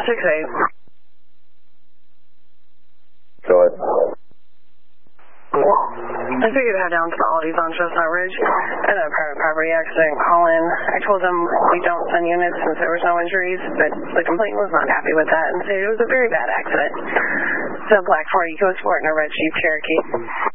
6-8. Go ahead. I figured to head down to the Aldi's on Chestnut Ridge. I had a private property accident. Call in. I told them we don't send units since there was no injuries, but the complainant was not happy with that and said it was a very bad accident. It's a black Ford EcoSport and a red Jeep Cherokee.